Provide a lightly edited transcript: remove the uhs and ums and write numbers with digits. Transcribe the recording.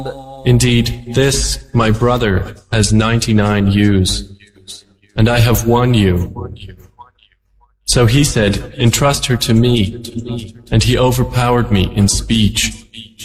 Indeed, this, my brother, has 99 ewes, and I have 1 ewe. So he said, entrust her to me, and he overpowered me in speech.